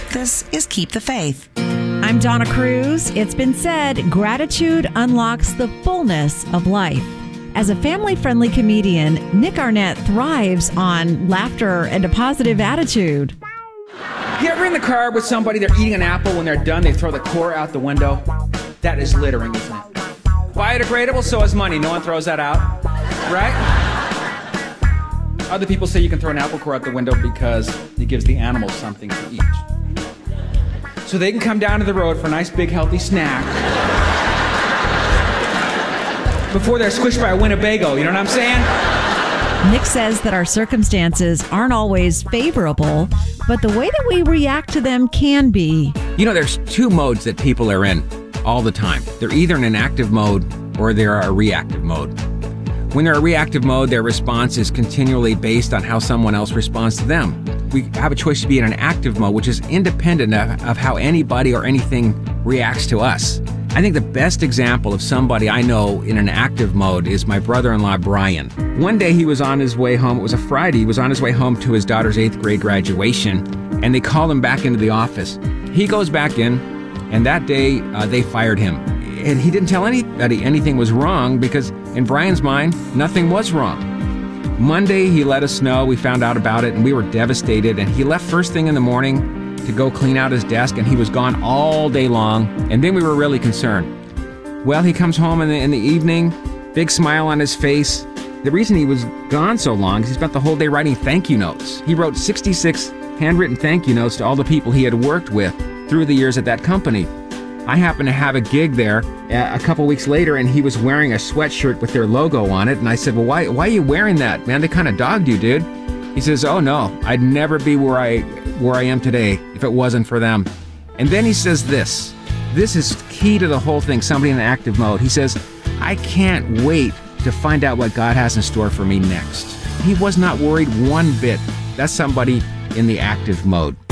This is Keep the Faith. I'm Donna Cruz. It's been said, gratitude unlocks the fullness of life. As a family-friendly comedian, Nick Arnett thrives on laughter and a positive attitude. You ever in the car with somebody, they're eating an apple, when they're done, they throw the core out the window? That is littering, isn't it? Biodegradable, so is money. No one throws that out, right? Other people say you can throw an apple core out the window because it gives the animals something to eat. So they can come down to the road for a nice, big, healthy snack before they're squished by a Winnebago, you know what I'm saying? Nick says that our circumstances aren't always favorable, but the way that we react to them can be. You know, there's two modes that people are in all the time. They're either in an active mode or they're a reactive mode. When they're a reactive mode, their response is continually based on how someone else responds to them. We have a choice to be in an active mode, which is independent of how anybody or anything reacts to us. I think the best example of somebody I know in an active mode is my brother-in-law, Brian. One day he was on his way home. It was a Friday. He was on his way home to his daughter's 8th grade graduation, and they called him back into the office. He goes back in, and that day they fired him. And he didn't tell anybody anything was wrong because in Brian's mind, nothing was wrong. Monday, he let us know. We found out about it, and we were devastated. And he left first thing in the morning to go clean out his desk, and he was gone all day long. And then we were really concerned. Well, he comes home in the evening, big smile on his face. The reason he was gone so long is he spent the whole day writing thank you notes. He wrote 66 handwritten thank you notes to all the people he had worked with through the years at that company. I happened to have a gig there a couple weeks later, and he was wearing a sweatshirt with their logo on it. And I said, well, why are you wearing that, man? They kind of dogged you, dude. He says, oh, no, I'd never be where I am today if it wasn't for them. And then he says this. This is key to the whole thing, somebody in active mode. He says, I can't wait to find out what God has in store for me next. He was not worried one bit. That's somebody in the active mode.